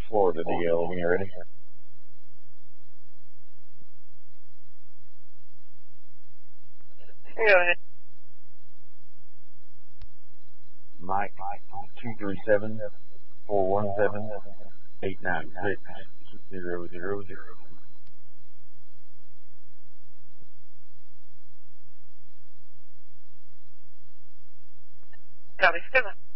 Florida, DL, when you're ready. Yeah. Mike 237-417-896-000. Copy. 7.